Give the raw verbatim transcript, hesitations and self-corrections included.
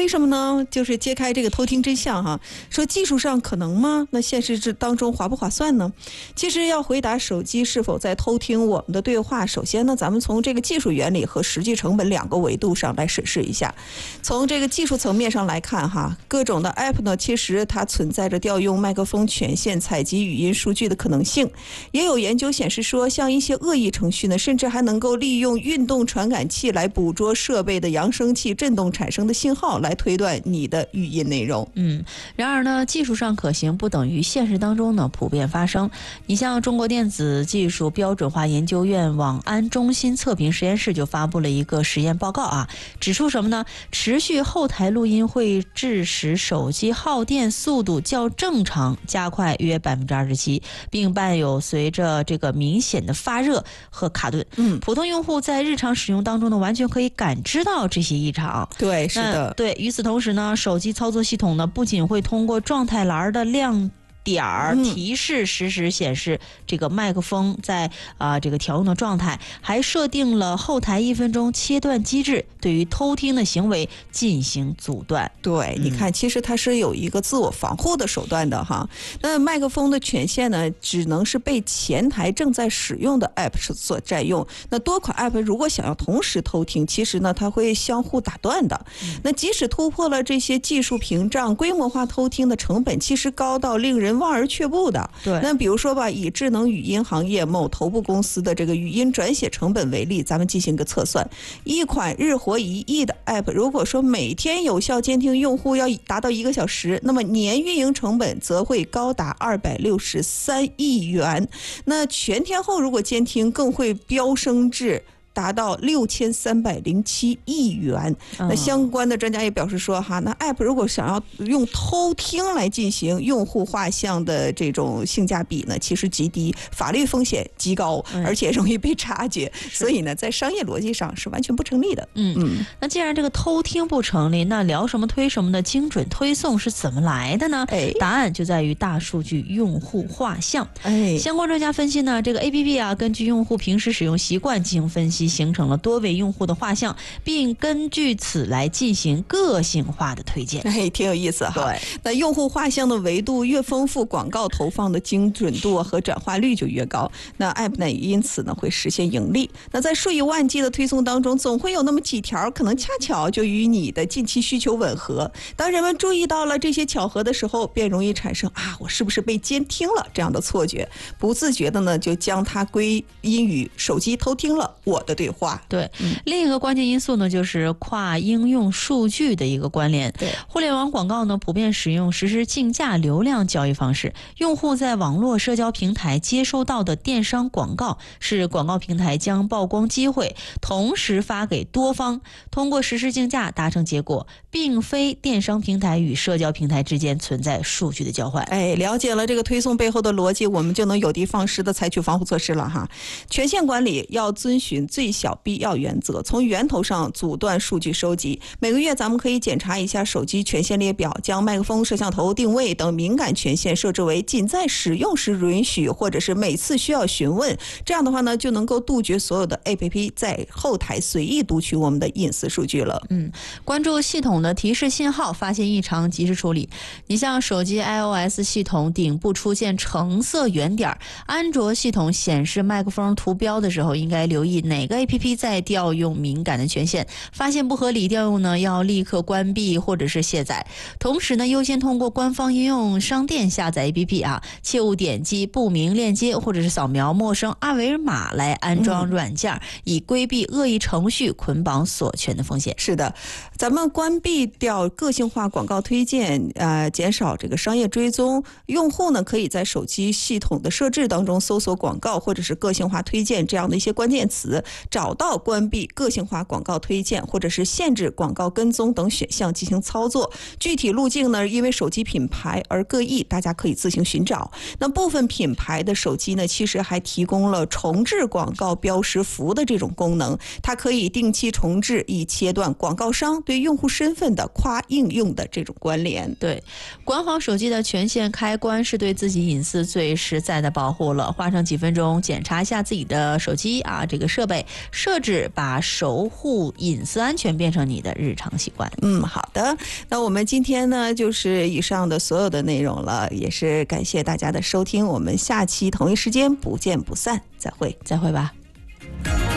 为什么呢？就是揭开这个偷听真相哈，说技术上可能吗？那现实当中划不划算呢？其实要回答手机是否在偷听我们的对话，首先呢，咱们从这个技术原理和实际成本两个维度上来审视一下。从这个技术层面上来看哈，各种的 app 呢，其实它存在着调用麦克风权限采集语音数据的可能性。也有研究显示说，像一些恶意程序呢，甚至还能够利用运动传感器来捕捉设备的扬声器振动产生的信号，来推断你的语音内容。 嗯，然而呢，技术上可行不等于现实当中呢普遍发生。你像中国电子技术标准化研究院网安中心测评实验室就发布了一个实验报告啊，指出什么呢？持续后台录音会致使手机耗电速度较正常加快约百分之二十七，并伴有随着这个明显的发热和卡顿。 嗯， 普通用户在日常使用当中呢，完全可以感知到这些异常。 对，是的。 对，与此同时呢，手机操作系统呢，不仅会通过状态栏的亮点儿提示实时显示这个麦克风在啊、呃、这个调用的状态，还设定了后台一分钟切断机制，对于偷听的行为进行阻断。 对，你看，其实它是有一个自我防护的手段的哈。那麦克风的权限呢，只能是被前台正在使用的 app 所占用。那多款 app 如果想要同时偷听，其实呢，它会相互打断的。那即使突破了这些技术屏障，规模化偷听的成本其实高到令人望而却步的。 对， 那比如说吧，以智能语音行业某头部公司的这个语音转写成本为例，咱们进行个测算，一款日活一亿的 app， 如果说每天有效监听用户要达到一个小时，那么年运营成本则会高达二百六十三亿元。那全天候如果监听更会飙升至达到六千三百零七亿元。那相关的专家也表示说哈，那 app 如果想要用偷听来进行用户画像的这种性价比呢，其实极低，法律风险极高，而且容易被察觉，所以呢，在商业逻辑上是完全不成立的。 嗯嗯，那既然这个偷听不成立，那聊什么推什么的精准推送是怎么来的呢？ 哎， 答案就在于大数据用户画像。 哎， 相关专家分析呢，这个 A P P 啊，根据用户平时使用习惯进行分析，形成了多位用户的画像，并根据此来进行个性化的推荐。 哎，挺有意思哈。 对， 那用户画像的维度越丰富，广告投放的精准度和转化率就越高，那 app 呢因此呢会实现盈利。那在数以万计的推送当中，总会有那么几条可能恰巧就与你的近期需求吻合。当人们注意到了这些巧合的时候，便容易产生啊，我是不是被监听了这样的错觉，不自觉的呢就将它归因于手机偷听了我的对话。 对，嗯、另一个关键因素呢，就是跨应用数据的一个关联。 对， 互联网广告呢，普遍使用实时竞价流量交易方式。用户在网络社交平台接收到的电商广告，是广告平台将曝光机会同时发给多方，通过实时竞价达成结果，并非电商平台与社交平台之间存在数据的交换。 哎，了解了这个推送背后的逻辑，我们就能有的放矢的采取防护措施了哈。权限管理要遵循最小必要原则，从源头上阻断数据收集。每个月咱们可以检查一下手机权限列表，将麦克风、摄像头、定位等敏感权限设置为仅在使用时允许，或者是每次需要询问。这样的话呢，就能够杜绝所有的 A P P 在后台随意读取我们的隐私数据了。 嗯，关注系统的提示信号，发现异常及时处理。你像手机 iOS 系统顶部出现橙色圆点，安卓系统显示麦克风图标的时候，应该留意哪个 A P P 在调用敏感的权限，发现不合理调用呢，要立刻关闭或者是卸载。同时呢，优先通过官方应用商店下载 A P P 啊，切勿点击不明链接或者是扫描陌生二维码来安装软件，嗯、以规避恶意程序捆绑锁权的风险。 是的，咱们关闭掉个性化广告推荐，呃，减少这个商业追踪。用户呢，可以在手机系统的设置当中搜索广告或者是个性化推荐这样的一些关键词，找到关闭个性化广告推荐或者是限制广告跟踪等选项进行操作。具体路径呢，因为手机品牌而各异，大家可以自行寻找。那部分品牌的手机呢，其实还提供了重置广告标识符的这种功能，它可以定期重置，以切断广告商对用户身份的跨应用的这种关联。 对，管好手机的权限开关是对自己隐私最实在的保护了。花上几分钟检查一下自己的手机啊，这个设备， 设置把守护隐私安全变成你的日常习惯。 嗯，好的。那我们今天呢，就是以上的所有的内容了，也是感谢大家的收听。我们下期同一时间不见不散，再会， 再会吧。